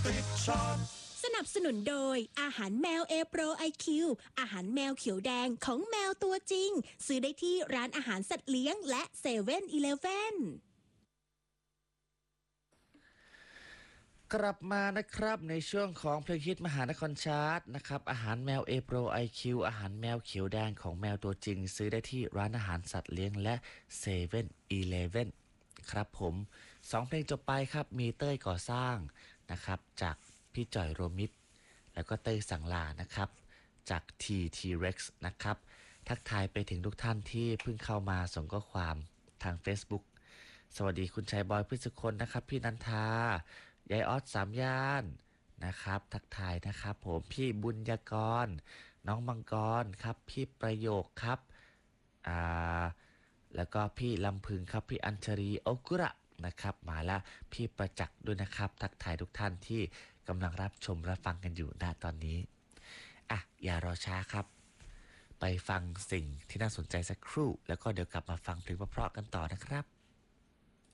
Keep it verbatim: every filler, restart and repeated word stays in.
ติดชอบสนับสนุนโดยอาหารแมวเอโปรไอคิวอาหารแมวเขียวแดงของแมวตัวจริงซื้อได้ที่ร้านอาหารสัตว์เลี้ยงและเซเว่นอีเลฟเว่นกลับมานะครับในช่วงของเพลงฮิตมหานครชาร์ตนะครับอาหารแมว A Pro ไอ คิว อาหารแมวเขียวแดงของแมวตัวจริงซื้อได้ที่ร้านอาหารสัตว์เลี้ยงและเซเว่นอีเลฟเว่นครับผมสองเพลงจบไปครับมีเต้ยก่อสร้างนะครับจากพี่จ่อยโรมิตแล้วก็เต้ยสังลานะครับจาก ที ที Rex นะครับทักทายไปถึงทุกท่านที่เพิ่งเข้ามาส่งข้อความทาง Facebook สวัสดีคุณชายบอยพฤศคนนะครับพี่นันทายายออสสามย่านนะครับทักทายนะครับผมพี่บุญยากรน้องมังกรครับพี่ประโยคครับอ่าแล้วก็พี่ลำพึงครับพี่อัญชรีโอกุระนะครับมาแล้วพี่ประจักษ์ด้วยนะครับทักทายทุกท่านที่กำลังรับชมรับฟังกันอยู่ณตอนนี้อ่ะอย่ารอช้าครับไปฟังสิ่งที่น่าสนใจสักครู่แล้วก็เดี๋ยวกลับมาฟังเพลงเพราะๆกันต่อนะครับ